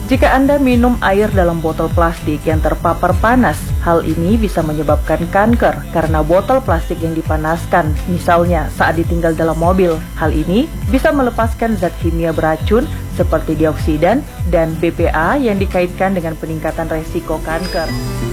Jika Anda minum air dalam botol plastik yang terpapar panas, hal ini bisa menyebabkan kanker karena botol plastik yang dipanaskan, misalnya saat ditinggal dalam mobil. Hal ini bisa melepaskan zat kimia beracun seperti dioksidan dan BPA yang dikaitkan dengan peningkatan resiko kanker.